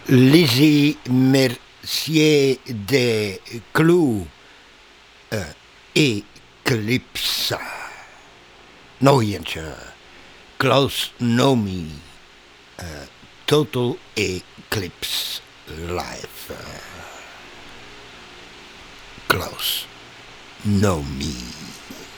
Lizzie Mercier de Clou, Eclipse. Nog eentje. Klaus Nomi, Total Eclipse Live. Klaus Nomi.